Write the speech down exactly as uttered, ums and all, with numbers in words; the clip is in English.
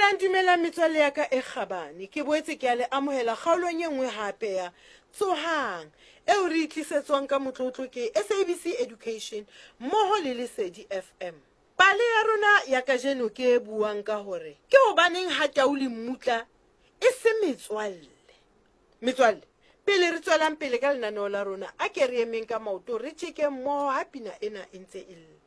Dumelang dumelang metswalle ya ka e kgabane. Ke boetse ke a le amohela kgaolong e nngwe hape ya Tsohang eo re tlisetswang ka motlotlo ke S A B C Education mmoho le Lesedi F M. Pale ya rona ya kajeno ke buang ka hore ke hobaneng ha Tauli Mmutla e se metswalle. Metswalle, pele re tswelang pele ka lenaneo la rona, a ke re emeng ka maoto re tjeke mmoho ha pina ena e ntse e lle.